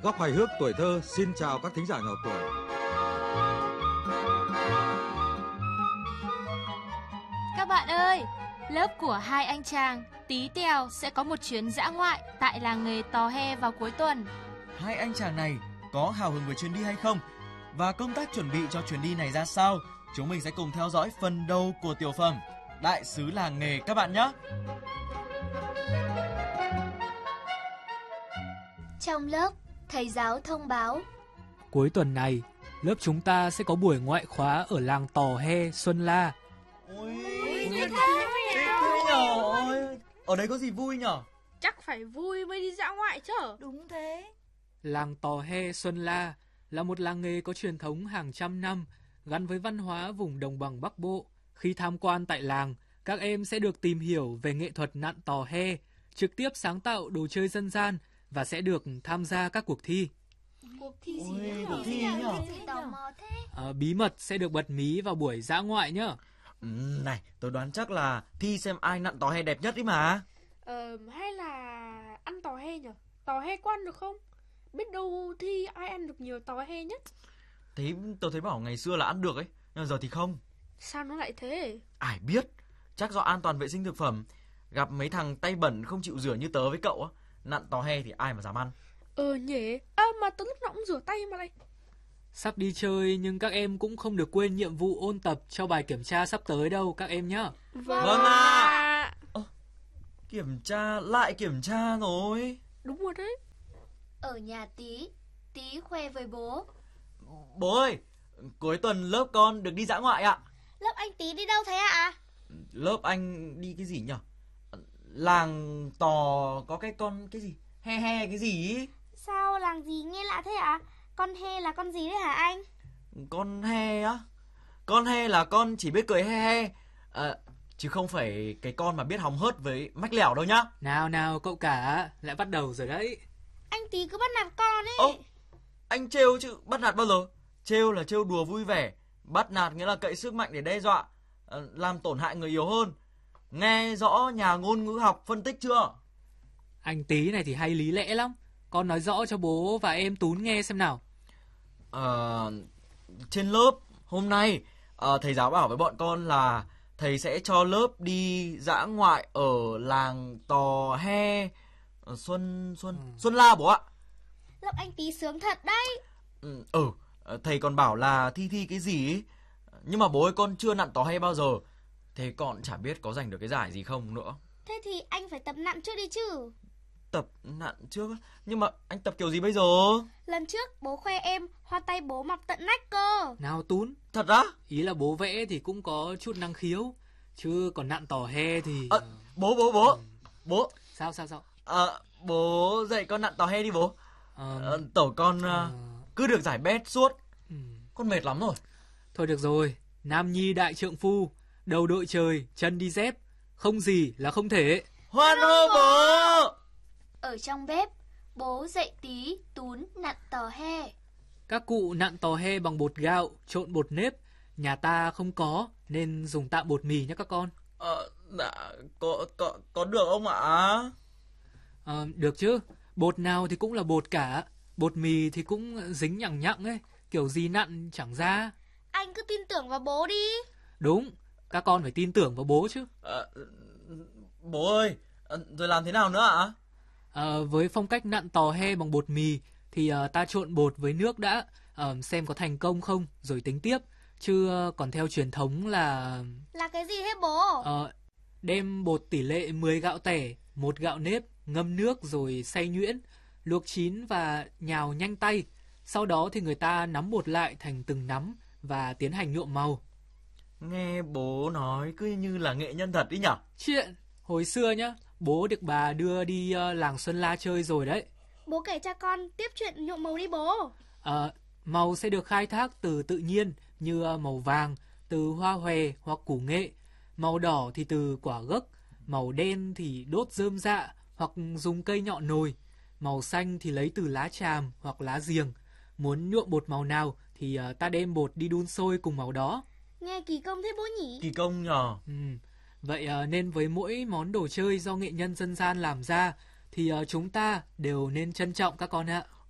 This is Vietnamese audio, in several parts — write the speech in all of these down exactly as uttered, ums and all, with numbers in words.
Góc hài hước tuổi thơ xin chào các thính giả nhỏ tuổi. Các bạn ơi, lớp của hai anh chàng Tí Tèo sẽ có một chuyến dã ngoại tại làng nghề Tò He vào cuối tuần. Hai anh chàng này có hào hứng với chuyến đi hay không? Và công tác chuẩn bị cho chuyến đi này ra sao? Chúng mình sẽ cùng theo dõi phần đầu của tiểu phẩm Đại sứ làng nghề các bạn nhé. Trong lớp, thầy giáo thông báo: cuối tuần này, lớp chúng ta sẽ có buổi ngoại khóa ở làng Tò He, Xuân La. Ôi, thích thế nhở? Ôi, ở đấy có gì vui nhở? Chắc phải vui mới đi dã ngoại chứ. Đúng thế. Làng Tò He, Xuân La là một làng nghề có truyền thống hàng trăm năm, gắn với văn hóa vùng đồng bằng Bắc Bộ. Khi tham quan tại làng, các em sẽ được tìm hiểu về nghệ thuật nặn tò he, trực tiếp sáng tạo đồ chơi dân gian và sẽ được tham gia các cuộc thi. Cuộc thi gì Ôi, nhỉ? cuộc thi nhỉ? Tò mò thế. À, bí mật sẽ được bật mí vào buổi dã ngoại nhá. Ừ, này, tôi đoán chắc là thi xem ai nặn tò he đẹp nhất đấy mà. Ờ, hay là ăn tò he nhỉ? Tò he có ăn được không? Biết đâu thi ai ăn được nhiều tò he nhất. Thế tôi thấy bảo ngày xưa là ăn được ấy, nhưng giờ thì không. Sao nó lại thế? Ai biết, chắc do an toàn vệ sinh thực phẩm. Gặp mấy thằng tay bẩn không chịu rửa như tớ với cậu á, nặn tò he thì ai mà dám ăn. Ờ nhỉ. À mà tớ lúc nào cũng rửa tay mà này. Sắp đi chơi nhưng các em cũng không được quên nhiệm vụ ôn tập cho bài kiểm tra sắp tới đâu các em nhá. Vâng, Vâng ạ. ạ. Ơ, kiểm tra, lại kiểm tra rồi. Đúng rồi đấy. Ở nhà Tí, Tí khoe với bố: Bố ơi, cuối tuần lớp con được đi dã ngoại ạ. lớp anh Tí đi đâu thế ạ? Lớp anh đi cái gì nhỉ? Làng Tò có cái con cái gì? He he cái gì ý? Sao làng gì nghe lạ thế ạ? Con he là con gì đấy hả anh? Con he á? Con he là con chỉ biết cười he he, à, chứ không phải cái con mà biết hóng hớt với mách lẻo đâu nhá. Nào nào cậu cả, lại bắt đầu rồi đấy. Anh Tí cứ bắt nạt con ấy. Ô, anh trêu chứ bắt nạt bao giờ? Trêu là trêu đùa vui vẻ, bắt nạt nghĩa là cậy sức mạnh để đe dọa, à, làm tổn hại người yếu hơn. Nghe rõ nhà ngôn ngữ học phân tích chưa? Anh Tí này thì hay lý lẽ lắm. Con nói rõ cho bố và em Tún nghe xem nào. Ờ, trên lớp hôm nay ờ, thầy giáo bảo với bọn con là thầy sẽ cho lớp đi dã ngoại ở làng Tò He, ờ, Xuân Xuân Ừ. Xuân La bố ạ. Lớp anh Tí sướng thật đấy. Ừ, ừ, thầy còn bảo là thi thi cái gì ấy. Nhưng mà bố ơi, con chưa nặn Tò He bao giờ, thế con chả biết có giành được cái giải gì không nữa. Thế thì anh phải tập nặn trước đi chứ. Tập nặn trước á? Nhưng mà anh tập kiểu gì bây giờ? Lần trước bố khoe em hoa tay bố mọc tận nách cơ. Nào Tún, Thật á? ý là bố vẽ thì cũng có chút năng khiếu, chứ còn nặn tò he thì... À, bố bố bố bố Sao sao sao? à, bố dạy con nặn Tò He đi bố. Ờ, à, Tổ con à, ờ, cứ được giải bét suốt, ừ. con mệt lắm rồi. Thôi được rồi, nam nhi đại trượng phu, đầu đội trời, chân đi dép, không gì là không thể. Hoan hô bố. Ở trong bếp, bố dạy Tí, Tún nặn tò he. Các cụ nặn tò he bằng bột gạo, trộn bột nếp. Nhà ta không có nên dùng tạm bột mì nhé các con. Ờ, đã, có, có, có được không ạ? Ờ, được chứ, bột nào thì cũng là bột cả. Bột mì thì cũng dính nhằng nhặng ấy, kiểu gì nặn chẳng ra. Anh cứ tin tưởng vào bố đi. Đúng, các con phải tin tưởng vào bố chứ. À, bố ơi, rồi làm thế nào nữa ạ? Ờ, với phong cách nặn tò he bằng bột mì thì uh, ta trộn bột với nước đã, uh, xem có thành công không rồi tính tiếp. Chứ uh, còn theo truyền thống là... Là cái gì thế bố? Uh, đem bột tỷ lệ mười gạo tẻ, một gạo nếp, ngâm nước rồi xay nhuyễn, luộc chín và nhào nhanh tay. Sau đó thì người ta nắm bột lại thành từng nắm và tiến hành nhuộm màu. Nghe bố nói cứ như là nghệ nhân thật ý nhở? Chuyện hồi xưa nhá, bố được bà đưa đi uh, làng Xuân La chơi rồi đấy. Bố kể cho con tiếp chuyện nhuộm màu đi bố. Uh, màu sẽ được khai thác từ tự nhiên như uh, màu vàng từ hoa hòe hoặc củ nghệ, màu đỏ thì từ quả gấc, màu đen thì đốt rơm rạ hoặc dùng cây nhọn nồi, màu xanh thì lấy từ lá tràm hoặc lá giềng. Muốn nhuộm bột màu nào thì uh, ta đem bột đi đun sôi cùng màu đó. Nghe kỳ công thế bố nhỉ? Kỳ công nhờ. Ừ. Vậy uh, nên với mỗi món đồ chơi do nghệ nhân dân gian làm ra thì uh, chúng ta đều nên trân trọng các con ạ.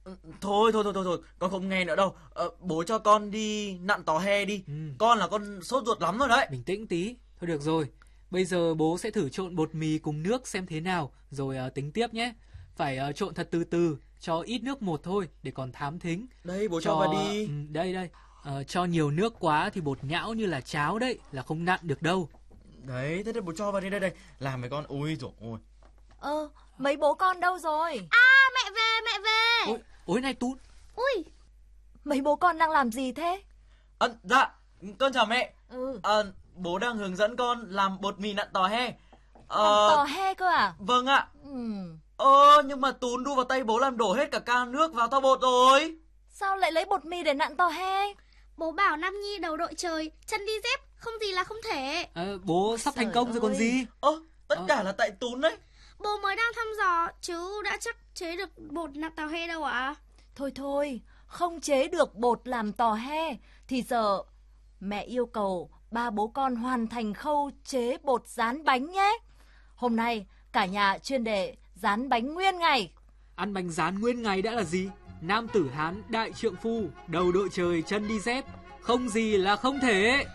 Thôi thôi thôi thôi thôi, con không nghe nữa đâu. Ờ, bố cho con đi nặn tò he đi. Ừ. Con là con sốt ruột lắm rồi đấy. Bình tĩnh tí. Thôi được rồi. Bây giờ bố sẽ thử trộn bột mì cùng nước xem thế nào, rồi uh, tính tiếp nhé. Phải uh, trộn thật từ từ, cho ít nước một thôi để còn thám thính. Đây bố cho, cho vào đi. Ừ, đây đây. Uh, cho nhiều nước quá thì bột nhão như là cháo đấy, là không nặn được đâu. Đấy, thế đây bố cho vào đi đây đây. Làm với con, ôi dồi ôi. Ờ, mấy bố con đâu rồi? À, mẹ về, mẹ về. Ôi, ôi này Tún. Ui, Mấy bố con đang làm gì thế? À, dạ, con chào mẹ. Ừ. À, bố đang hướng dẫn con làm bột mì nặn tò he. À, Làm tò he cơ à? Vâng ạ. Ừ. Ơ, nhưng mà Tún đu vào tay bố làm đổ hết cả can nước vào thau bột rồi. Sao lại lấy bột mì để nặn tò he? bố bảo Nam Nhi đầu đội trời, chân đi dép, không gì là không thể. À, bố sắp thành Trời công rồi còn ơi. gì. Ơ, tất Ờ. cả là tại Tún đấy. Bố mới đang thăm dò, chứ đã chắc chế được bột nặn tàu he đâu ạ? Thôi thôi, không chế được bột làm tò he thì giờ mẹ yêu cầu ba bố con hoàn thành khâu chế bột rán bánh nhé. Hôm nay cả nhà chuyên đề rán bánh nguyên ngày. Ăn bánh rán nguyên ngày đã là gì? Nam tử Hán đại trượng phu, đầu đội trời chân đi dép, không gì là không thể.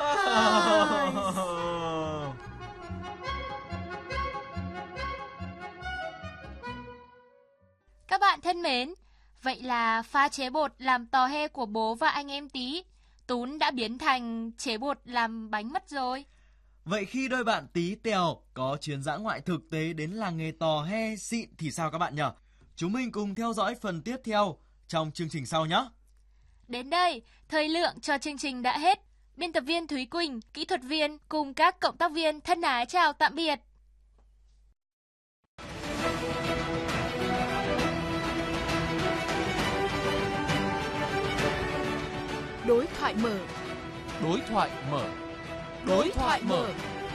Các bạn thân mến, vậy là pha chế bột làm tò he của bố và anh em Tí, Tún đã biến thành chế bột làm bánh mất rồi. Vậy khi đôi bạn Tí Tèo có chuyến dã ngoại thực tế đến làng nghề tò he xịn thì sao các bạn nhỉ? Chúng mình cùng theo dõi phần tiếp theo trong chương trình sau nhé. Đến đây, thời lượng cho chương trình đã hết. Biên tập viên Thúy Quỳnh, kỹ thuật viên cùng các cộng tác viên thân ái chào tạm biệt. Đối thoại mở. Đối thoại mở. Đối thoại mở.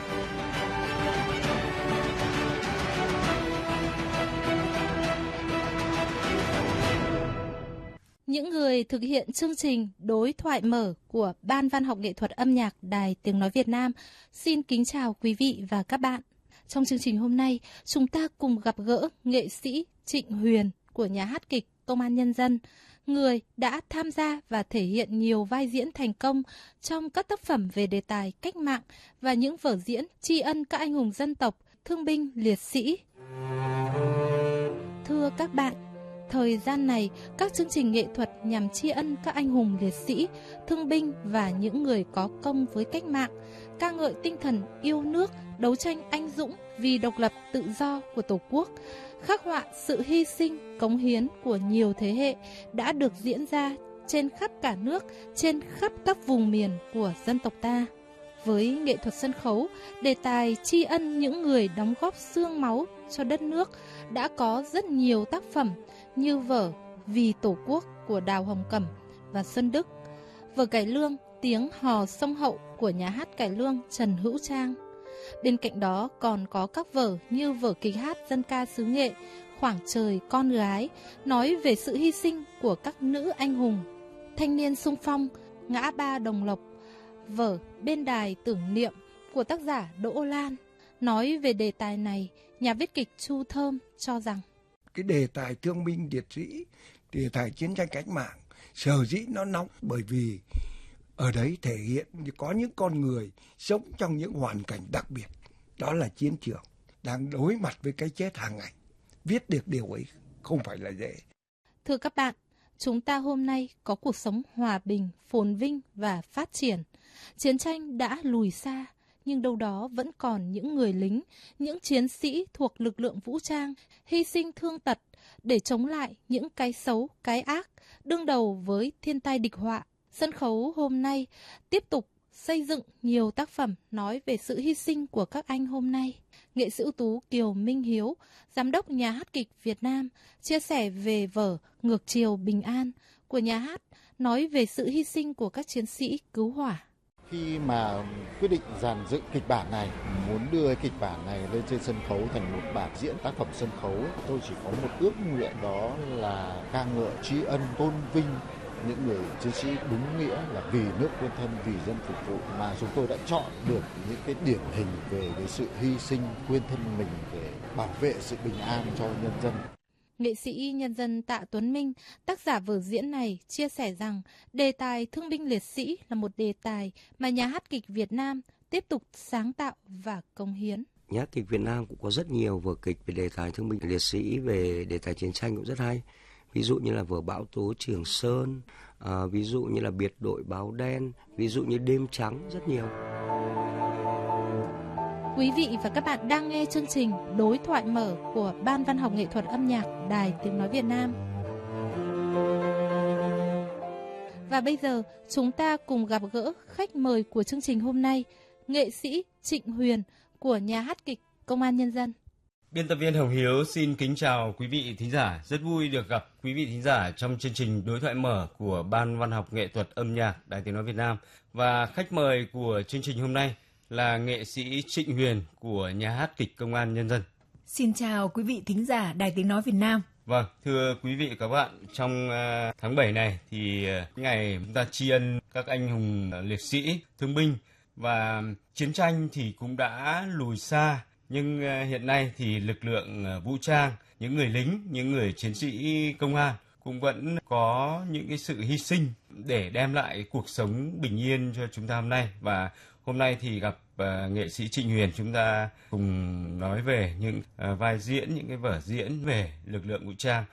Những người thực hiện chương trình Đối thoại mở của Ban Văn học Nghệ thuật Âm nhạc Đài Tiếng Nói Việt Nam xin kính chào quý vị và các bạn. Trong chương trình hôm nay, chúng ta cùng gặp gỡ nghệ sĩ Trịnh Huyền của Nhà hát kịch Công an Nhân dân, người đã tham gia và thể hiện nhiều vai diễn thành công trong các tác phẩm về đề tài cách mạng và những vở diễn tri ân các anh hùng dân tộc, thương binh, liệt sĩ. Thưa các bạn, thời gian này, các chương trình nghệ thuật nhằm tri ân các anh hùng liệt sĩ, thương binh và những người có công với cách mạng, ca ngợi tinh thần yêu nước, đấu tranh anh dũng vì độc lập tự do của Tổ quốc, khắc họa sự hy sinh, cống hiến của nhiều thế hệ đã được diễn ra trên khắp cả nước, trên khắp các vùng miền của dân tộc ta. Với nghệ thuật sân khấu, đề tài tri ân những người đóng góp xương máu cho đất nước đã có rất nhiều tác phẩm như vở Vì Tổ quốc của Đào Hồng Cẩm và Xuân Đức, vở cải lương Tiếng hò sông Hậu của nhà hát cải lương Trần Hữu Trang. Bên cạnh đó còn có các vở như vở kịch hát dân ca xứ Nghệ Khoảng trời con gái, nói về sự hy sinh của các nữ anh hùng, thanh niên xung phong, ngã ba Đồng Lộc, vở Bên đài tưởng niệm của tác giả Đỗ Lan. Nói về đề tài này, nhà viết kịch Chu Thơm cho rằng cái đề tài thương binh liệt sĩ, đề tài chiến tranh cách mạng, sở dĩ nó nóng bởi vì ở đấy thể hiện có những con người sống trong những hoàn cảnh đặc biệt, đó là chiến trường, đang đối mặt với cái chết hàng ngày. Viết được điều ấy không phải là dễ. Thưa các bạn, chúng ta hôm nay có cuộc sống hòa bình, phồn vinh và phát triển. Chiến tranh đã lùi xa, nhưng đâu đó vẫn còn những người lính, những chiến sĩ thuộc lực lượng vũ trang hy sinh thương tật để chống lại những cái xấu, cái ác, đương đầu với thiên tai địch họa. Sân khấu hôm nay tiếp tục xây dựng nhiều tác phẩm nói về sự hy sinh của các anh hôm nay. Nghệ sĩ ưu tú Kiều Minh Hiếu, giám đốc Nhà hát kịch Việt Nam, chia sẻ về vở Ngược chiều bình an của nhà hát, nói về sự hy sinh của các chiến sĩ cứu hỏa. Khi mà quyết định dàn dựng kịch bản này, muốn đưa kịch bản này lên trên sân khấu thành một bản diễn tác phẩm sân khấu, tôi chỉ có một ước nguyện, đó là ca ngợi, tri ân, tôn vinh những người chiến sĩ đúng nghĩa là vì nước quên thân, vì dân phục vụ, mà chúng tôi đã chọn được những cái điển hình về cái sự hy sinh quên thân mình để bảo vệ sự bình an cho nhân dân. Nghệ sĩ nhân dân Tạ Tuấn Minh, tác giả vở diễn này, chia sẻ rằng đề tài thương binh liệt sĩ là một đề tài mà nhà hát kịch Việt Nam tiếp tục sáng tạo và cống hiến. Nhà hát kịch Việt Nam cũng có rất nhiều vở kịch về đề tài thương binh liệt sĩ, về đề tài chiến tranh cũng rất hay. Ví dụ như là vở Bão tố Trường Sơn, à, ví dụ như là Biệt đội Báo đen, ví dụ như Đêm trắng, rất nhiều. Quý vị và các bạn đang nghe chương trình Đối thoại mở của Ban Văn học Nghệ thuật Âm nhạc Đài Tiếng nói Việt Nam. Và bây giờ chúng ta cùng gặp gỡ khách mời của chương trình hôm nay, nghệ sĩ Trịnh Huyền của Nhà hát kịch Công an Nhân dân. Biên tập viên Hồng Hiếu xin kính chào quý vị thính giả. Rất vui được gặp quý vị thính giả trong chương trình Đối thoại mở của Ban Văn học Nghệ thuật Âm nhạc Đài Tiếng nói Việt Nam. Và khách mời của chương trình hôm nay là nghệ sĩ Trịnh Huyền của Nhà hát kịch Công an Nhân dân. Xin chào quý vị thính giả Đài Tiếng nói Việt Nam. Vâng, thưa quý vị và các bạn, trong uh, tháng bảy này thì uh, ngày chúng ta tri ân các anh hùng uh, liệt sĩ, thương binh, và chiến tranh thì cũng đã lùi xa, nhưng uh, hiện nay thì lực lượng uh, vũ trang, những người lính, những người chiến sĩ công an cũng vẫn có những cái sự hy sinh để đem lại cuộc sống bình yên cho chúng ta hôm nay. Và hôm nay thì gặp uh, nghệ sĩ Trịnh Huyền, chúng ta cùng nói về những uh, vai diễn, những cái vở diễn về lực lượng vũ trang.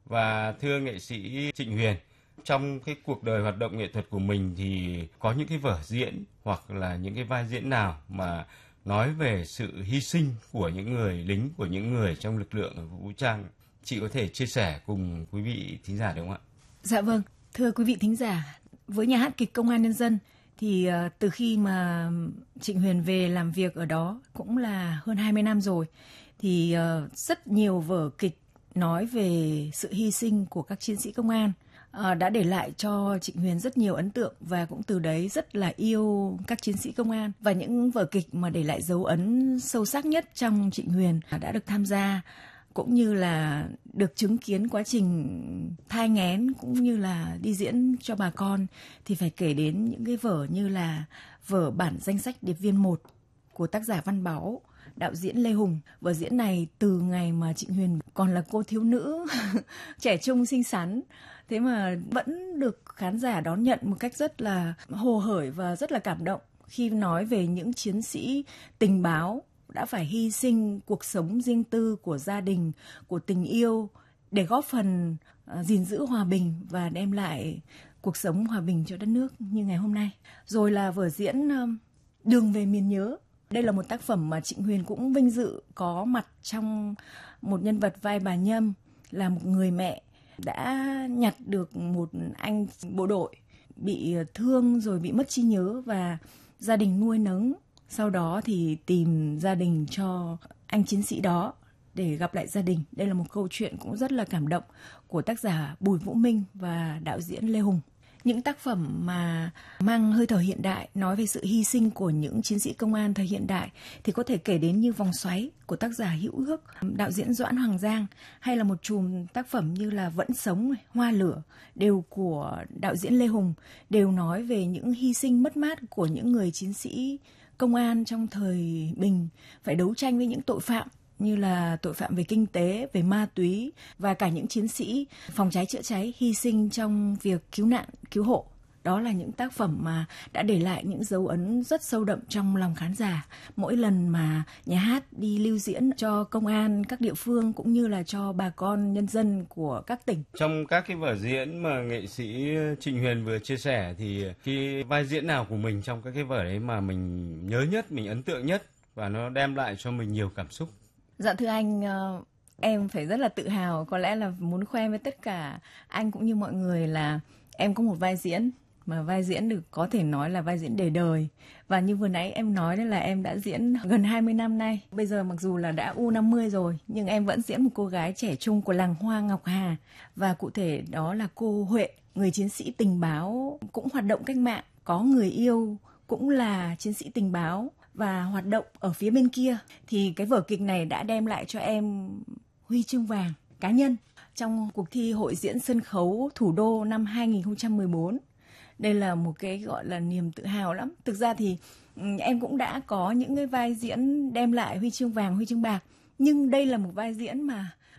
Và thưa nghệ sĩ Trịnh Huyền, trong cái cuộc đời hoạt động nghệ thuật của mình thì có những cái vở diễn hoặc là những cái vai diễn nào mà nói về sự hy sinh của những người lính, của những người trong lực lượng vũ trang, chị có thể chia sẻ cùng quý vị thính giả được không ạ? Dạ vâng, thưa quý vị thính giả, với Nhà hát kịch Công an Nhân dân thì uh, từ khi mà Trịnh Huyền về làm việc ở đó cũng là hơn hai mươi năm rồi, thì uh, rất nhiều vở kịch nói về sự hy sinh của các chiến sĩ công an uh, đã để lại cho Trịnh Huyền rất nhiều ấn tượng, và cũng từ đấy rất là yêu các chiến sĩ công an. Và những vở kịch mà để lại dấu ấn sâu sắc nhất trong Trịnh Huyền đã được tham gia, cũng như là được chứng kiến quá trình thai nghén cũng như là đi diễn cho bà con, thì phải kể đến những cái vở như là vở Bản danh sách điệp viên một của tác giả Văn Báu, đạo diễn Lê Hùng. Vở diễn này từ ngày mà Trịnh Huyền còn là cô thiếu nữ trẻ trung xinh xắn, thế mà vẫn được khán giả đón nhận một cách rất là hồ hởi và rất là cảm động khi nói về những chiến sĩ tình báo đã phải hy sinh cuộc sống riêng tư của gia đình, của tình yêu để góp phần uh, gìn giữ hòa bình và đem lại cuộc sống hòa bình cho đất nước như ngày hôm nay. Rồi là vở diễn uh, Đường về miền nhớ. Đây là một tác phẩm mà Trịnh Huyền cũng vinh dự có mặt trong một nhân vật vai bà Nhâm, là một người mẹ đã nhặt được một anh bộ đội bị thương rồi bị mất trí nhớ và gia đình nuôi nấng. Sau đó thì tìm gia đình cho anh chiến sĩ đó để gặp lại gia đình. Đây là một câu chuyện cũng rất là cảm động của tác giả Bùi Vũ Minh và đạo diễn Lê Hùng. Những tác phẩm mà mang hơi thở hiện đại, nói về sự hy sinh của những chiến sĩ công an thời hiện đại thì có thể kể đến như Vòng xoáy của tác giả Hữu Ước, đạo diễn Doãn Hoàng Giang, hay là một chùm tác phẩm như là Vẫn sống, Hoa lửa, đều của đạo diễn Lê Hùng, đều nói về những hy sinh mất mát của những người chiến sĩ công an trong thời bình, phải đấu tranh với những tội phạm như là tội phạm về kinh tế, về ma túy, và cả những chiến sĩ phòng cháy chữa cháy hy sinh trong việc cứu nạn, cứu hộ. Đó là những tác phẩm mà đã để lại những dấu ấn rất sâu đậm trong lòng khán giả. Mỗi lần mà nhà hát đi lưu diễn cho công an các địa phương cũng như là cho bà con nhân dân của các tỉnh. Trong các cái vở diễn mà nghệ sĩ Trịnh Huyền vừa chia sẻ thì cái vai diễn nào của mình trong các cái vở đấy mà mình nhớ nhất, mình ấn tượng nhất và nó đem lại cho mình nhiều cảm xúc? Dạ thưa anh, uh, em phải rất là tự hào, có lẽ là muốn khoe với tất cả anh cũng như mọi người là em có một vai diễn mà vai diễn được có thể nói là vai diễn để đời. Và như vừa nãy em nói đấy là em đã diễn gần hai mươi năm nay. Bây giờ mặc dù là đã u năm mươi rồi nhưng em vẫn diễn một cô gái trẻ trung của làng Hoa Ngọc Hà. Và cụ thể đó là cô Huệ, người chiến sĩ tình báo cũng hoạt động cách mạng, có người yêu cũng là chiến sĩ tình báo và hoạt động ở phía bên kia. Thì cái vở kịch này đã đem lại cho em huy chương vàng cá nhân trong cuộc thi hội diễn sân khấu thủ đô năm hai không một bốn. Đây là một cái gọi là niềm tự hào lắm. Thực ra thì em cũng đã có những cái vai diễn đem lại huy chương vàng, huy chương bạc. Nhưng đây là một vai diễn mà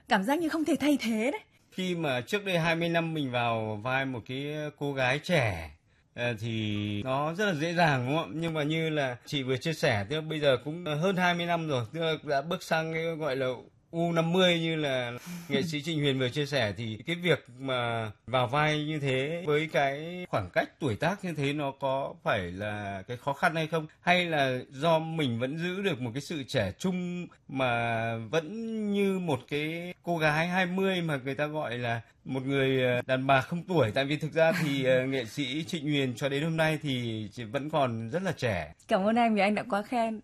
cảm giác như không thể thay thế đấy. Khi mà trước đây hai mươi năm mình vào vai một cái cô gái trẻ thì nó rất là dễ dàng, đúng không? Nhưng mà như là chị vừa chia sẻ, tức là bây giờ cũng hơn hai mươi năm rồi, tức là đã bước sang cái gọi là u năm mươi như là nghệ sĩ Trịnh Huyền vừa chia sẻ, thì cái việc mà vào vai như thế với cái khoảng cách tuổi tác như thế nó có phải là cái khó khăn hay không? Hay là do mình vẫn giữ được một cái sự trẻ trung mà vẫn như một cái cô gái hai mươi mà người ta gọi là một người đàn bà không tuổi? Tại vì thực ra thì nghệ sĩ Trịnh Huyền cho đến hôm nay thì chị vẫn còn rất là trẻ. Cảm ơn anh vì anh đã quá khen.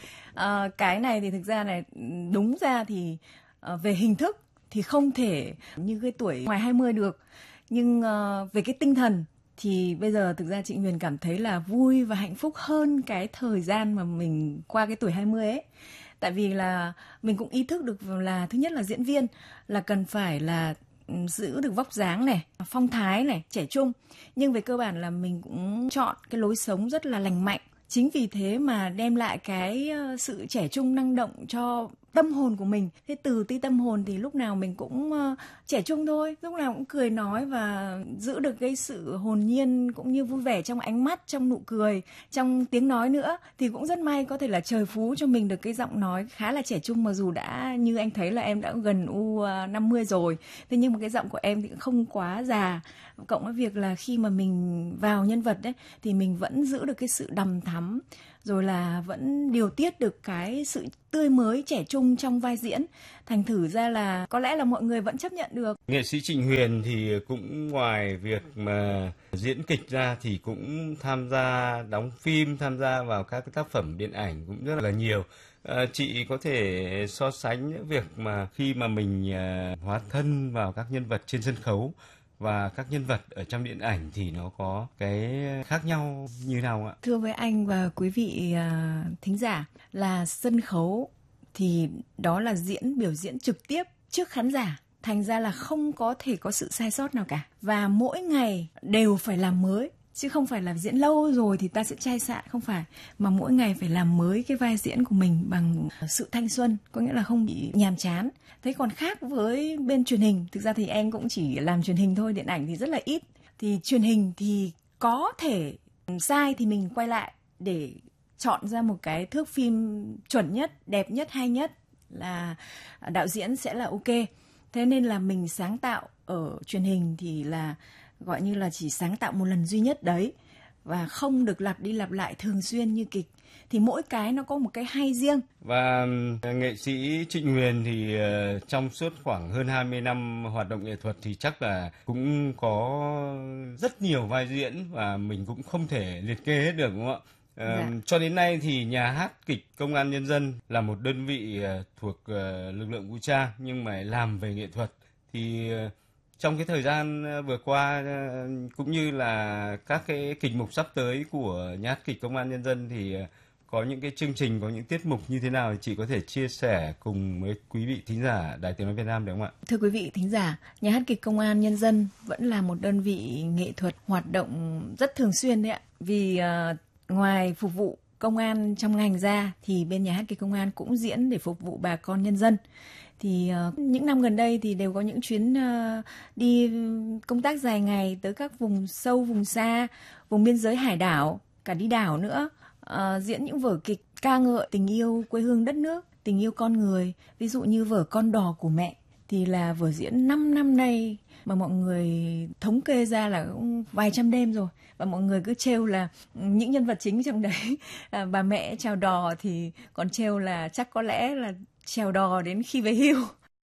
à, cái này thì thực ra này, đúng ra thì à, về hình thức thì không thể như cái tuổi ngoài hai mươi được. Nhưng à, về cái tinh thần thì bây giờ thực ra Trịnh Huyền cảm thấy là vui và hạnh phúc hơn cái thời gian mà mình qua cái tuổi hai mươi ấy. Tại vì là mình cũng ý thức được là thứ nhất là diễn viên là cần phải là giữ được vóc dáng này, phong thái này, trẻ trung. Nhưng về cơ bản là mình cũng chọn cái lối sống rất là lành mạnh. Chính vì thế mà đem lại cái sự trẻ trung năng động cho tâm hồn của mình. Thế từ tí tâm hồn thì lúc nào mình cũng uh, trẻ trung thôi, lúc nào cũng cười nói và giữ được cái sự hồn nhiên cũng như vui vẻ trong ánh mắt, trong nụ cười, trong tiếng nói nữa. Thì cũng rất may có thể là trời phú cho mình được cái giọng nói khá là trẻ trung, mặc dù đã như anh thấy là em đã gần u năm mươi rồi. Thế nhưng mà cái giọng của em thì cũng không quá già. Cộng với việc là khi mà mình vào nhân vật đấy thì mình vẫn giữ được cái sự đằm thắm, rồi là vẫn điều tiết được cái sự tươi mới trẻ trung trong vai diễn. Thành thử ra là có lẽ là mọi người vẫn chấp nhận được. Nghệ sĩ Trịnh Huyền thì cũng ngoài việc mà diễn kịch ra thì cũng tham gia đóng phim, tham gia vào các cái tác phẩm điện ảnh cũng rất là nhiều. À, chị có thể so sánh những việc mà khi mà mình à, hóa thân vào các nhân vật trên sân khấu và các nhân vật ở trong điện ảnh thì nó có cái khác nhau như nào ạ? Thưa với anh và quý vị uh, thính giả, là sân khấu thì đó là diễn biểu diễn trực tiếp trước khán giả. Thành ra là không có thể có sự sai sót nào cả. Và mỗi ngày đều phải làm mới. Chứ không phải là diễn lâu rồi thì ta sẽ chai sạn, không phải. Mà mỗi ngày phải làm mới cái vai diễn của mình bằng sự thanh xuân, có nghĩa là không bị nhàm chán. Thế còn khác với bên truyền hình, thực ra thì em cũng chỉ làm truyền hình thôi, điện ảnh thì rất là ít. Thì truyền hình thì có thể sai thì mình quay lại để chọn ra một cái thước phim chuẩn nhất, đẹp nhất, hay nhất là đạo diễn sẽ là ok. Thế nên là mình sáng tạo ở truyền hình thì là gọi như là chỉ sáng tạo một lần duy nhất đấy và không được lặp đi lặp lại thường xuyên như kịch. Thì mỗi cái nó có một cái hay riêng. Và nghệ sĩ Trịnh Huyền thì uh, trong suốt khoảng hơn hai mươi năm hoạt động nghệ thuật thì chắc là cũng có rất nhiều vai diễn và mình cũng không thể liệt kê hết được, đúng không ạ? Uh, dạ. Cho đến nay thì nhà hát kịch Công an Nhân dân là một đơn vị uh, thuộc uh, lực lượng vũ trang nhưng mà làm về nghệ thuật. Thì uh, trong cái thời gian vừa qua cũng như là các cái kịch mục sắp tới của nhà hát kịch Công an Nhân dân thì có những cái chương trình, có những tiết mục như thế nào thì chị có thể chia sẻ cùng với quý vị thính giả Đài Tiếng nói Việt Nam được không ạ? Thưa quý vị thính giả, nhà hát kịch Công an Nhân dân vẫn là một đơn vị nghệ thuật hoạt động rất thường xuyên đấy ạ. Vì uh, ngoài phục vụ công an trong ngành ra thì bên nhà hát kịch Công an cũng diễn để phục vụ bà con nhân dân. Thì uh, những năm gần đây thì đều có những chuyến uh, đi công tác dài ngày tới các vùng sâu, vùng xa, vùng biên giới hải đảo, cả đi đảo nữa, uh, diễn những vở kịch ca ngợi tình yêu quê hương đất nước, tình yêu con người. Ví dụ như vở Con đò của mẹ thì là vở diễn năm năm nay mà mọi người thống kê ra là cũng vài trăm đêm rồi. Và mọi người cứ trêu là những nhân vật chính trong đấy, à, bà mẹ chèo đò thì còn trêu là chắc có lẽ là chèo đò đến khi về hưu.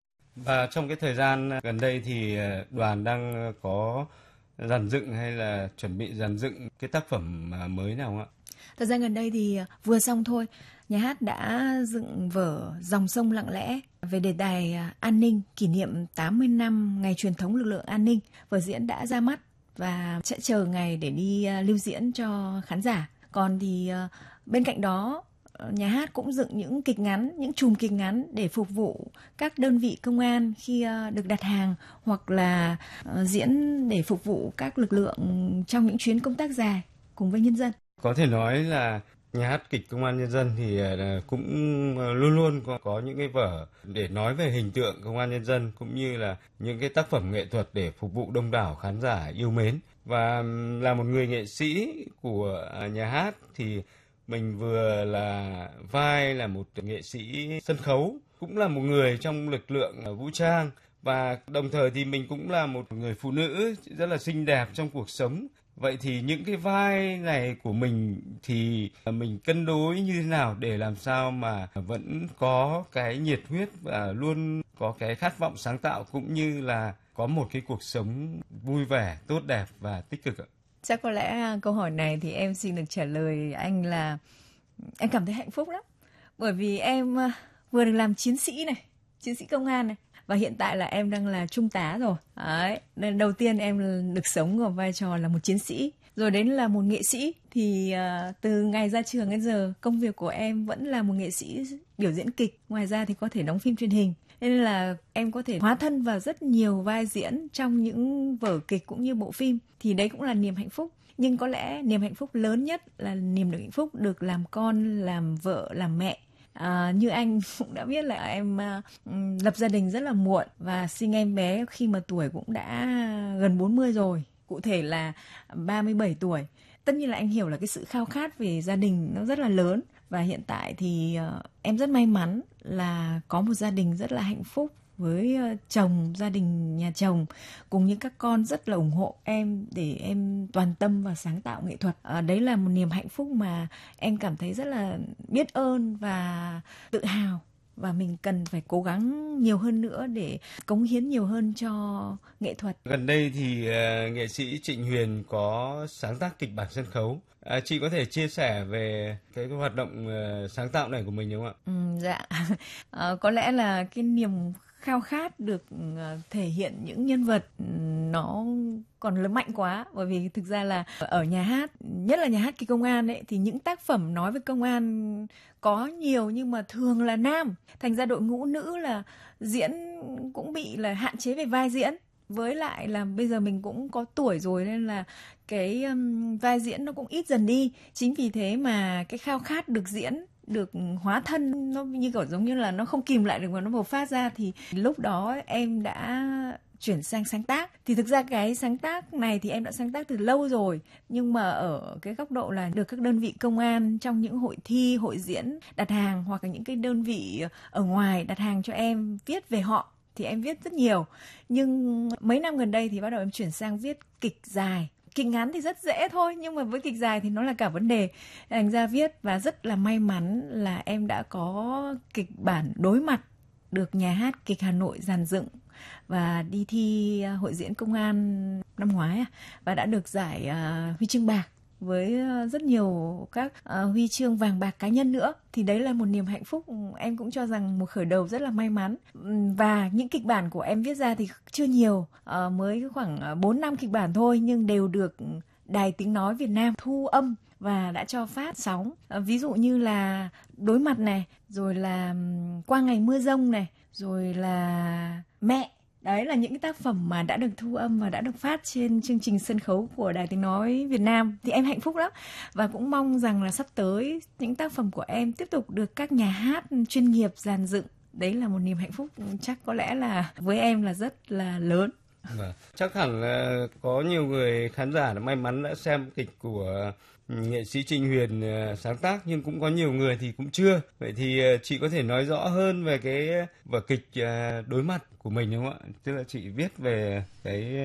Và trong cái thời gian gần đây thì đoàn đang có dàn dựng hay là chuẩn bị dàn dựng cái tác phẩm mới nào không ạ? Thời gian gần đây thì vừa xong thôi, nhà hát đã dựng vở Dòng sông lặng lẽ về đề tài an ninh, kỷ niệm tám mươi năm ngày truyền thống lực lượng an ninh. Vở diễn đã ra mắt và sẽ chờ ngày để đi lưu diễn cho khán giả. Còn thì bên cạnh đó, nhà hát cũng dựng những kịch ngắn, những chùm kịch ngắn để phục vụ các đơn vị công an khi được đặt hàng hoặc là diễn để phục vụ các lực lượng trong những chuyến công tác dài cùng với nhân dân. Có thể nói là Nhà hát kịch Công an Nhân dân thì cũng luôn luôn có, có những cái vở để nói về hình tượng Công an Nhân dân cũng như là những cái tác phẩm nghệ thuật để phục vụ đông đảo khán giả yêu mến. Và là một người nghệ sĩ của nhà hát thì mình vừa là vai là một nghệ sĩ sân khấu, cũng là một người trong lực lượng vũ trang, và đồng thời thì mình cũng là một người phụ nữ rất là xinh đẹp trong cuộc sống. Vậy thì những cái vai này của mình thì mình cân đối như thế nào để làm sao mà vẫn có cái nhiệt huyết và luôn có cái khát vọng sáng tạo cũng như là có một cái cuộc sống vui vẻ, tốt đẹp và tích cực ạ? Chắc có lẽ câu hỏi này thì em xin được trả lời anh là em cảm thấy hạnh phúc lắm. Bởi vì em vừa được làm chiến sĩ này, chiến sĩ công an này. Và hiện tại là em đang là trung tá rồi. Đấy. Nên đầu tiên em được sống ở vai trò là một chiến sĩ. Rồi đến là một nghệ sĩ. Thì uh, từ ngày ra trường đến giờ công việc của em vẫn là một nghệ sĩ biểu diễn kịch. Ngoài ra thì có thể đóng phim truyền hình. Nên là em có thể hóa thân vào rất nhiều vai diễn trong những vở kịch cũng như bộ phim. Thì đấy cũng là niềm hạnh phúc. Nhưng có lẽ niềm hạnh phúc lớn nhất là niềm được hạnh phúc được làm con, làm vợ, làm mẹ. À, như anh cũng đã biết là em uh, lập gia đình rất là muộn và sinh em bé khi mà tuổi cũng đã gần bốn mươi rồi, cụ thể là ba mươi bảy tuổi. Tất nhiên là anh hiểu là cái sự khao khát về gia đình nó rất là lớn. Và hiện tại thì uh, em rất may mắn là có một gia đình rất là hạnh phúc với uh, chồng, gia đình nhà chồng cùng những các con rất là ủng hộ em để em toàn tâm và sáng tạo nghệ thuật. À, đấy là một niềm hạnh phúc mà em cảm thấy rất là biết ơn và tự hào. Và mình cần phải cố gắng nhiều hơn nữa để cống hiến nhiều hơn cho nghệ thuật. Gần đây thì uh, nghệ sĩ Trịnh Huyền có sáng tác kịch bản sân khấu. À, chị có thể chia sẻ về cái, cái hoạt động uh, sáng tạo này của mình đúng không ạ? Ừ, dạ. À, có lẽ là cái niềm khao khát được uh, thể hiện những nhân vật uh, nó còn lớn mạnh quá. Bởi vì thực ra là ở nhà hát, nhất là nhà hát kịch công an ấy, thì những tác phẩm nói về công an có nhiều nhưng mà thường là nam. Thành ra đội ngũ nữ là diễn cũng bị là hạn chế về vai diễn. Với lại là bây giờ mình cũng có tuổi rồi nên là cái um, vai diễn nó cũng ít dần đi. Chính vì thế mà cái khao khát được diễn, được hóa thân nó như kiểu giống như là nó không kìm lại được mà nó bộc phát ra. Thì lúc đó em đã chuyển sang sáng tác. Thì thực ra cái sáng tác này thì em đã sáng tác từ lâu rồi. Nhưng mà ở cái góc độ là được các đơn vị công an trong những hội thi, hội diễn đặt hàng, hoặc là những cái đơn vị ở ngoài đặt hàng cho em viết về họ, thì em viết rất nhiều. Nhưng mấy năm gần đây thì bắt đầu em chuyển sang viết kịch dài. Kịch ngắn thì rất dễ thôi, nhưng mà với kịch dài thì nó là cả vấn đề. Thành ra viết, và rất là may mắn là em đã có kịch bản Đối Mặt được Nhà hát Kịch Hà Nội dàn dựng và đi thi hội diễn công an năm ngoái, và đã được giải uh, huy chương bạc với rất nhiều các uh, huy chương vàng bạc cá nhân nữa. Thì đấy là một niềm hạnh phúc, em cũng cho rằng một khởi đầu rất là may mắn. Và những kịch bản của em viết ra thì chưa nhiều, uh, mới khoảng bốn năm kịch bản thôi, nhưng đều được Đài Tiếng Nói Việt Nam thu âm và đã cho phát sóng. Uh, ví dụ như là Đối Mặt này, rồi là Qua Ngày Mưa Rông này, rồi là Mẹ. Đấy là những cái tác phẩm mà đã được thu âm và đã được phát trên chương trình sân khấu của Đài Tiếng Nói Việt Nam. Thì em hạnh phúc lắm. Và cũng mong rằng là sắp tới những tác phẩm của em tiếp tục được các nhà hát chuyên nghiệp dàn dựng. Đấy là một niềm hạnh phúc chắc có lẽ là với em là rất là lớn. Vâng. Chắc hẳn là có nhiều người khán giả đã may mắn đã xem kịch của nghệ sĩ Trịnh Huyền sáng tác, nhưng cũng có nhiều người thì cũng chưa. Vậy thì chị có thể nói rõ hơn về cái vở kịch Đối Mặt của mình đúng không ạ? Tức là chị viết về cái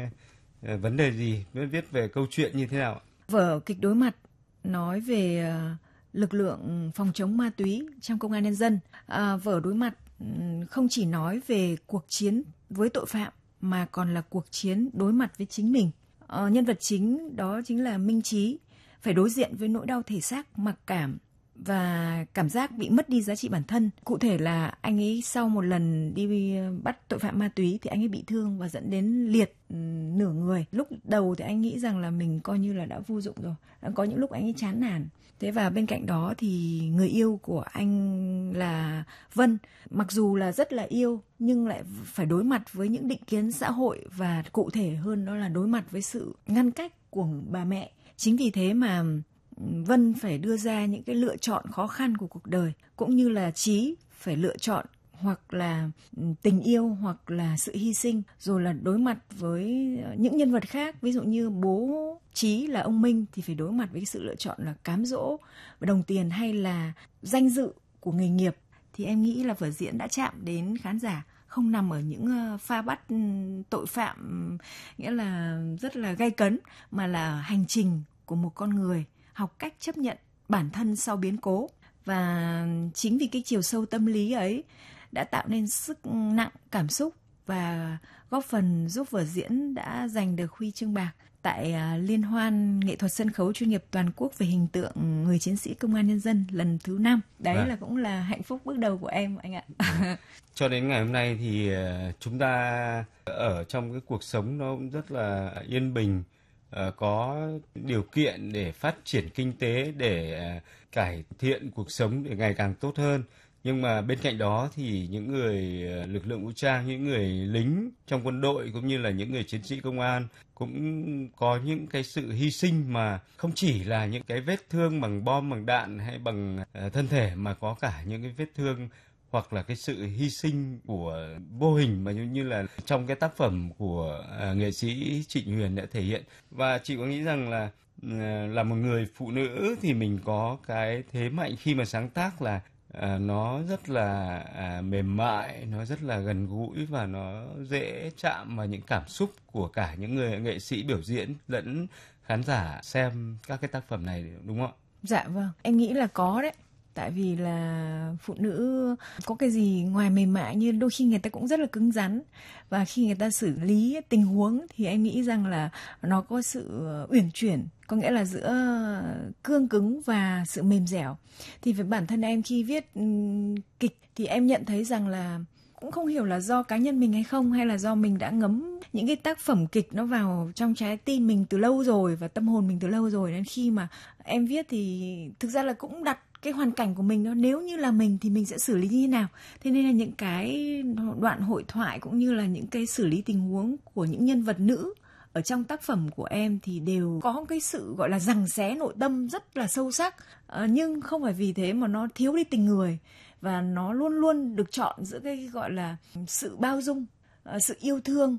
vấn đề gì, viết về câu chuyện như thế nào ạ? Vở kịch Đối Mặt nói về lực lượng phòng chống ma túy trong Công an Nhân dân. À, vở Đối Mặt không chỉ nói về cuộc chiến với tội phạm mà còn là cuộc chiến đối mặt với chính mình. À, nhân vật chính đó chính là Minh Trí, phải đối diện với nỗi đau thể xác, mặc cảm và cảm giác bị mất đi giá trị bản thân. Cụ thể là anh ấy sau một lần đi bắt tội phạm ma túy thì anh ấy bị thương và dẫn đến liệt nửa người. Lúc đầu thì anh nghĩ rằng là mình coi như là đã vô dụng rồi. Có những lúc anh ấy chán nản. Thế và bên cạnh đó thì người yêu của anh là Vân, mặc dù là rất là yêu nhưng lại phải đối mặt với những định kiến xã hội, và cụ thể hơn đó là đối mặt với sự ngăn cách của bà mẹ. Chính vì thế mà Vân phải đưa ra những cái lựa chọn khó khăn của cuộc đời, cũng như là Trí phải lựa chọn hoặc là tình yêu hoặc là sự hy sinh, rồi là đối mặt với những nhân vật khác. Ví dụ như bố Trí là ông Minh thì phải đối mặt với cái sự lựa chọn là cám dỗ và đồng tiền hay là danh dự của nghề nghiệp. Thì em nghĩ là vở diễn đã chạm đến khán giả, không nằm ở những pha bắt tội phạm nghĩa là rất là gay cấn, mà là hành trình của một con người học cách chấp nhận bản thân sau biến cố. Và chính vì cái chiều sâu tâm lý ấy đã tạo nên sức nặng cảm xúc và góp phần giúp vở diễn đã giành được huy chương bạc tại Liên hoan nghệ thuật sân khấu chuyên nghiệp toàn quốc về hình tượng người chiến sĩ công an nhân dân lần thứ năm. Đấy à. Là cũng là hạnh phúc bước đầu của em anh ạ. À. Cho đến ngày hôm nay thì chúng ta ở trong cái cuộc sống nó cũng rất là yên bình, có điều kiện để phát triển kinh tế, để cải thiện cuộc sống để ngày càng tốt hơn. Nhưng mà bên cạnh đó thì những người lực lượng vũ trang, những người lính trong quân đội cũng như là những người chiến sĩ công an cũng có những cái sự hy sinh mà không chỉ là những cái vết thương bằng bom, bằng đạn hay bằng thân thể, mà có cả những cái vết thương hoặc là cái sự hy sinh của vô hình mà như là trong cái tác phẩm của nghệ sĩ Trịnh Huyền đã thể hiện. Và chị có nghĩ rằng là là một người phụ nữ thì mình có cái thế mạnh khi mà sáng tác là À, nó rất là à, mềm mại, nó rất là gần gũi và nó dễ chạm vào những cảm xúc của cả những người nghệ sĩ biểu diễn lẫn khán giả xem các cái tác phẩm này, đúng không ạ? Dạ vâng, em nghĩ là có đấy. Tại vì là phụ nữ có cái gì ngoài mềm mại, như đôi khi người ta cũng rất là cứng rắn. Và khi người ta xử lý tình huống thì em nghĩ rằng là nó có sự uyển chuyển, có nghĩa là giữa cương cứng và sự mềm dẻo. Thì với bản thân em khi viết um, kịch thì em nhận thấy rằng là cũng không hiểu là do cá nhân mình hay không, hay là do mình đã ngấm những cái tác phẩm kịch nó vào trong trái tim mình từ lâu rồi và tâm hồn mình từ lâu rồi, nên khi mà em viết thì thực ra là cũng đặt cái hoàn cảnh của mình đó, nếu như là mình thì mình sẽ xử lý như thế nào. Thế nên là những cái đoạn hội thoại cũng như là những cái xử lý tình huống của những nhân vật nữ ở trong tác phẩm của em thì đều có cái sự gọi là giằng xé nội tâm rất là sâu sắc, à, nhưng không phải vì thế mà nó thiếu đi tình người, và nó luôn luôn được chọn giữa cái gọi là sự bao dung, sự yêu thương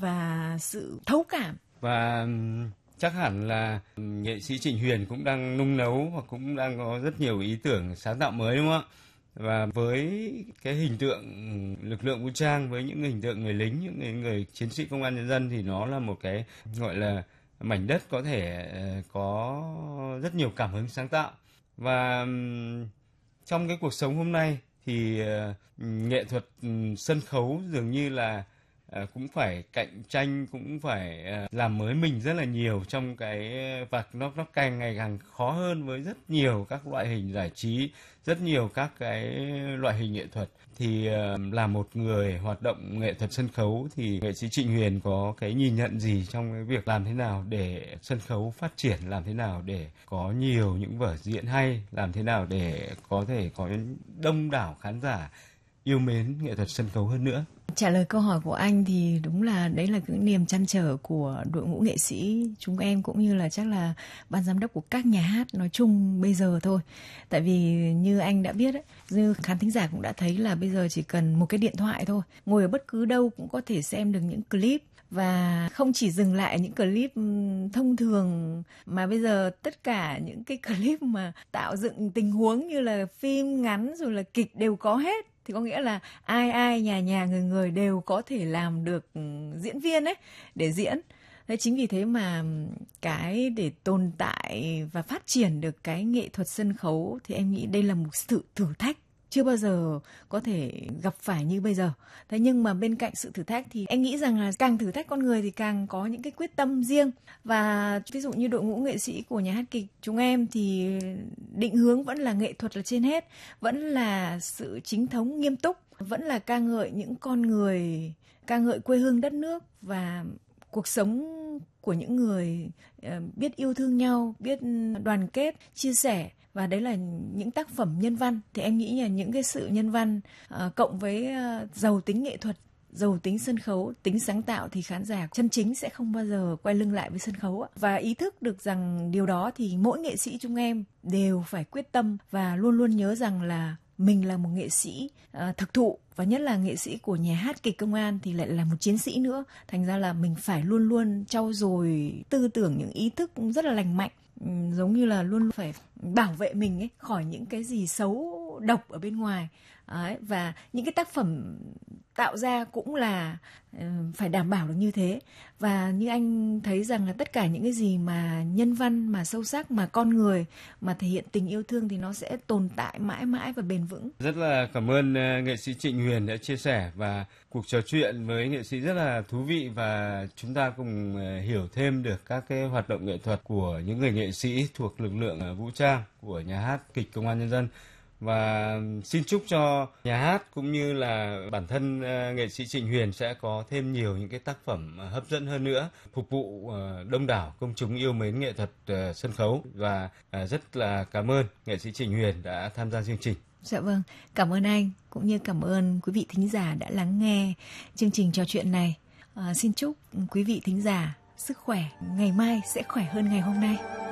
và sự thấu cảm. Và chắc hẳn là nghệ sĩ Trịnh Huyền cũng đang nung nấu và cũng đang có rất nhiều ý tưởng sáng tạo mới, đúng không ạ? Và với cái hình tượng lực lượng vũ trang, với những hình tượng người lính, những người, người chiến sĩ công an nhân dân thì nó là một cái gọi là mảnh đất có thể có rất nhiều cảm hứng sáng tạo. Và trong cái cuộc sống hôm nay thì nghệ thuật sân khấu dường như là À, cũng phải cạnh tranh, cũng phải à, làm mới mình rất là nhiều trong cái, và nó nó càng ngày càng khó hơn với rất nhiều các loại hình giải trí, rất nhiều các cái loại hình nghệ thuật. Thì à, là một người hoạt động nghệ thuật sân khấu thì nghệ sĩ Trịnh Huyền có cái nhìn nhận gì trong cái việc làm thế nào để sân khấu phát triển, làm thế nào để có nhiều những vở diễn hay, làm thế nào để có thể có đông đảo khán giả yêu mến nghệ thuật sân khấu hơn nữa? Trả lời câu hỏi của anh thì đúng là đấy là cái niềm trăn trở của đội ngũ nghệ sĩ chúng em, cũng như là chắc là ban giám đốc của các nhà hát nói chung bây giờ thôi. Tại vì như anh đã biết ấy, như khán thính giả cũng đã thấy là bây giờ chỉ cần một cái điện thoại thôi, ngồi ở bất cứ đâu cũng có thể xem được những clip. Và không chỉ dừng lại những clip thông thường, mà bây giờ tất cả những cái clip mà tạo dựng tình huống như là phim ngắn rồi là kịch đều có hết. Thì có nghĩa là ai ai, nhà nhà, người người đều có thể làm được diễn viên ấy để diễn. Thế chính vì thế mà cái để tồn tại và phát triển được cái nghệ thuật sân khấu thì em nghĩ đây là một sự thử thách chưa bao giờ có thể gặp phải như bây giờ. Thế nhưng mà bên cạnh sự thử thách thì em nghĩ rằng là càng thử thách con người thì càng có những cái quyết tâm riêng. Và ví dụ như đội ngũ nghệ sĩ của nhà hát kịch chúng em thì định hướng vẫn là nghệ thuật là trên hết, vẫn là sự chính thống nghiêm túc, vẫn là ca ngợi những con người, ca ngợi quê hương đất nước và cuộc sống của những người biết yêu thương nhau, biết đoàn kết, chia sẻ. Và đấy là những tác phẩm nhân văn. Thì em nghĩ là những cái sự nhân văn uh, cộng với uh, giàu tính nghệ thuật giàu tính sân khấu, tính sáng tạo thì khán giả chân chính sẽ không bao giờ quay lưng lại với sân khấu ạ. Và ý thức được rằng điều đó thì mỗi nghệ sĩ chúng em đều phải quyết tâm và luôn luôn nhớ rằng là mình là một nghệ sĩ uh, thực thụ, và nhất là nghệ sĩ của nhà hát kịch Công an thì lại là một chiến sĩ nữa. Thành ra là mình phải luôn luôn trau dồi tư tưởng, những ý thức rất là lành mạnh, um, giống như là luôn phải bảo vệ mình ấy khỏi những cái gì xấu độc ở bên ngoài. Đấy, và những cái tác phẩm tạo ra cũng là uh, phải đảm bảo được như thế. Và như anh thấy rằng là tất cả những cái gì mà nhân văn, mà sâu sắc, mà con người, mà thể hiện tình yêu thương thì nó sẽ tồn tại mãi mãi và bền vững. Rất là cảm ơn uh, nghệ sĩ Trịnh Huyền đã chia sẻ, và cuộc trò chuyện với nghệ sĩ rất là thú vị, và chúng ta cùng uh, hiểu thêm được các cái hoạt động nghệ thuật của những người nghệ sĩ thuộc lực lượng uh, vũ trang của nhà hát kịch Công an Nhân dân. Và xin chúc cho nhà hát cũng như là bản thân uh, nghệ sĩ Trịnh Huyền sẽ có thêm nhiều những cái tác phẩm uh, hấp dẫn hơn nữa, phục vụ uh, đông đảo công chúng yêu mến nghệ thuật uh, sân khấu. Và uh, rất là cảm ơn nghệ sĩ Trịnh Huyền đã tham gia chương trình. Dạ vâng, cảm ơn anh, cũng như cảm ơn quý vị thính giả đã lắng nghe chương trình trò chuyện này. Uh, xin chúc quý vị thính giả sức khỏe, ngày mai sẽ khỏe hơn ngày hôm nay.